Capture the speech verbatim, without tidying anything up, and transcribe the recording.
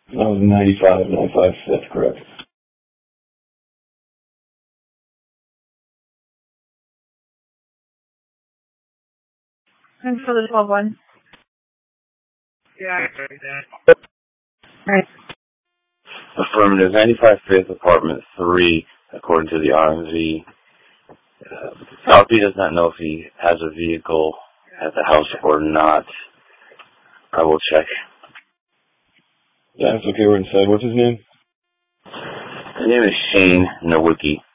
That was ninety-five, ninety-five fifth, correct. And for the twelve one. Yeah, I heard that. Right. Affirmative, ninety-five fifth, apartment three, according to the R M V. Uh, Southie does not know if he has a vehicle at the house or not. I will check. Yeah, it's okay, we're inside. What's his name? His name is Shane Nowicki.